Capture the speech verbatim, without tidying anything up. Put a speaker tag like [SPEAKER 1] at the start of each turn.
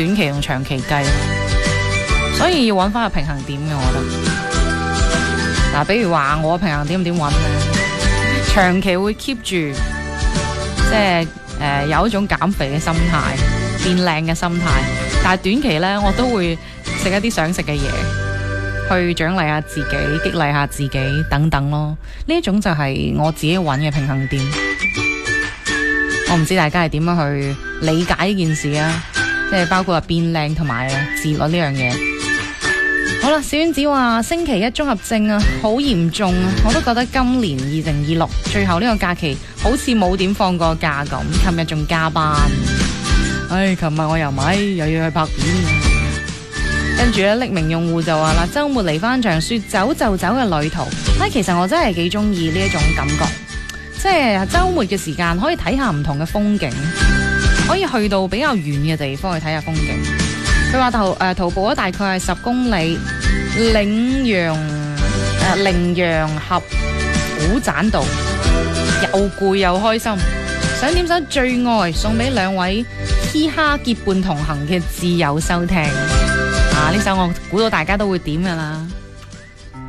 [SPEAKER 1] 短期同長期計，所以要揾翻個平衡點嘅，我覺得。嗱、啊，比如話我平衡點點揾咧，長期會 keep 住，即係誒、呃、有一種減肥嘅心態，變靚嘅心態，但係短期咧我都會食一啲想食嘅嘢，去獎勵下自己，激勵下自己等等咯。呢一種就係我自己揾嘅平衡點。我唔知大家係點樣去理解呢件事啊，即係包括話變靚同埋自律呢樣嘢。好啦，小丸子話星期一綜合症啊，好嚴重啊，我都覺得今年二零二六最後呢個假期好似冇點放過假咁，琴日仲加班，唉，琴日我又咪又要去拍片，跟住咧匿名用戶就話啦，周末嚟翻場說走就走嘅旅途，唉，其實我真係幾中意呢一種感覺。即係周末嘅時間可以睇下唔同嘅風景，可以去到比較遠嘅地方去睇下風景。佢話徒誒徒步咗大概係十公里，嶺陽誒羚羊峽古棧道，又攰又開心。想點首最愛送俾兩位嘻哈結伴同行嘅摯友收聽。啊，呢首我估到大家都會點噶啦。